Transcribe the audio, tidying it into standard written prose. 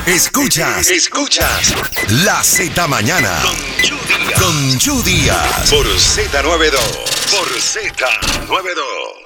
Escuchas La Z Mañana con Chu Díaz por Z92.